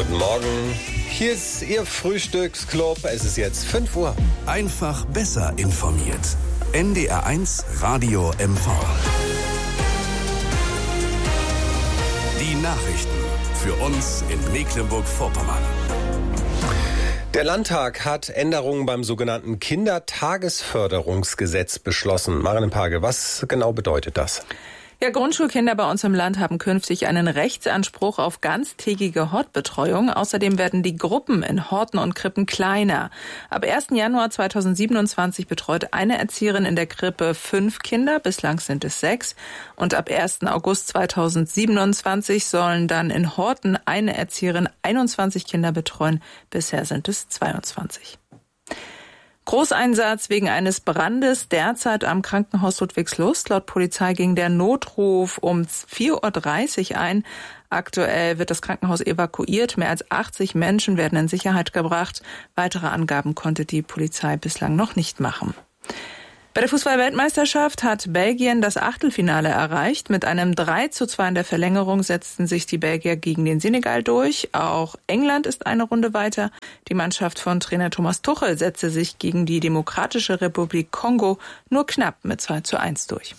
Guten Morgen. Hier ist Ihr Frühstücksclub. Es ist jetzt 5 Uhr. Einfach besser informiert. NDR1 Radio MV. Die Nachrichten für uns in Mecklenburg-Vorpommern. Der Landtag hat Änderungen beim sogenannten Kindertagesförderungsgesetz beschlossen. Marianne Page, was genau bedeutet das? Ja, Grundschulkinder bei uns im Land haben künftig einen Rechtsanspruch auf ganztägige Hortbetreuung. Außerdem werden die Gruppen in Horten und Krippen kleiner. Ab 1. Januar 2027 betreut eine Erzieherin in der Krippe 5 Kinder, bislang sind es 6. Und ab 1. August 2027 sollen dann in Horten eine Erzieherin 21 Kinder betreuen, bisher sind es 22. Großeinsatz wegen eines Brandes derzeit am Krankenhaus Ludwigslust. Laut Polizei ging der Notruf um 4.30 Uhr ein. Aktuell wird das Krankenhaus evakuiert. Mehr als 80 Menschen werden in Sicherheit gebracht. Weitere Angaben konnte die Polizei bislang noch nicht machen. Bei der Fußball-Weltmeisterschaft hat Belgien das Achtelfinale erreicht. Mit einem 3:2 in der Verlängerung setzten sich die Belgier gegen den Senegal durch. Auch England ist eine Runde weiter. Die Mannschaft von Trainer Thomas Tuchel setzte sich gegen die Demokratische Republik Kongo nur knapp mit 2:1 durch.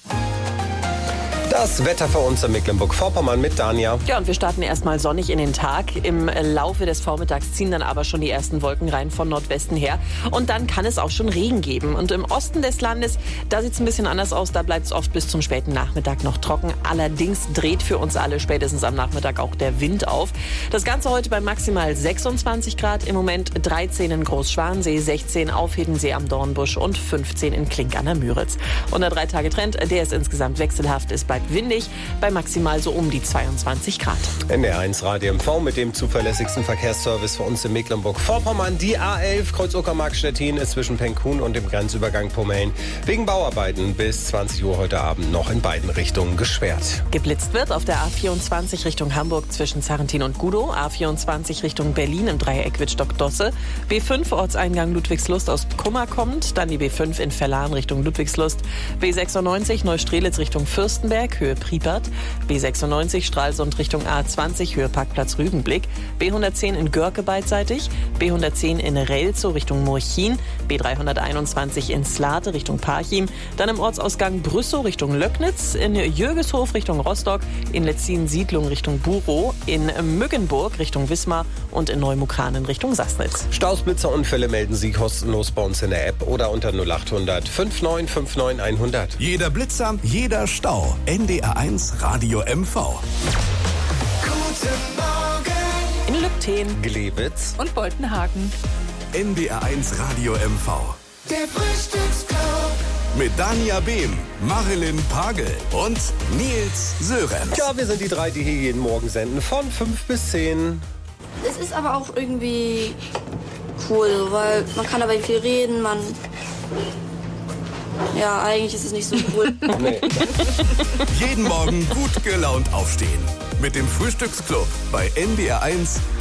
Das Wetter für uns in Mecklenburg-Vorpommern mit Dania. Ja, und wir starten erstmal sonnig in den Tag. Im Laufe des Vormittags ziehen dann aber schon die ersten Wolken rein von Nordwesten her. Und dann kann es auch schon Regen geben. Und im Osten des Landes, da sieht es ein bisschen anders aus. Da bleibt es oft bis zum späten Nachmittag noch trocken. Allerdings dreht für uns alle spätestens am Nachmittag auch der Wind auf. Das Ganze heute bei maximal 26 Grad. Im Moment 13 in Großschwansee, 16 auf Hiddensee am Dornbusch und 15 in Klink an der Müritz. Und der 3-Tage-Trend, der ist insgesamt wechselhaft. Es bleibt windig bei maximal so um die 22 Grad. NDR1 Radio MV mit dem zuverlässigsten Verkehrsservice für uns in Mecklenburg-Vorpommern. Die A11 Kreuz Uckermark-Stettin ist zwischen Penkhuhn und dem Grenzübergang Pommern wegen Bauarbeiten bis 20 Uhr heute Abend noch in beiden Richtungen gesperrt. Geblitzt wird auf der A24 Richtung Hamburg zwischen Sarrentin und Gudow, A24 Richtung Berlin im Dreieck Wittstock-Dosse, B5 Ortseingang Ludwigslust aus Kummer kommt, dann die B5 in Verlan Richtung Ludwigslust, B96 Neustrelitz Richtung Fürstenberg, Höhe Priepert, B96 Stralsund Richtung A20, Höhe Parkplatz Rügenblick, B110 in Görke beidseitig, B110 in Relzow Richtung Murchin, B321 in Slate Richtung Parchim, dann im Ortsausgang Brüssow Richtung Löcknitz, in Jürgeshof Richtung Rostock, in Letzin-Siedlung Richtung Burow, in Müggenburg Richtung Wismar und in Neumukranen Richtung Sassnitz. Staus, Blitzer, Unfälle melden Sie kostenlos bei uns in der App oder unter 0800 5959 100. Jeder Blitzer, jeder Stau. NDR1 Radio MV. Guten Morgen In Lübten, Glewitz Und Boltenhagen. NDR1 Radio MV. Der Frühstücksclub. Mit Dania Behm, Marilyn Pagel und Nils Sörenz. Ja, wir sind die 3, die hier jeden Morgen senden von 5 bis 10. Es ist aber auch irgendwie cool, weil man kann dabei viel reden, ja, eigentlich ist es nicht so cool. Nee. Jeden Morgen gut gelaunt aufstehen. Mit dem Frühstücksclub bei NDR1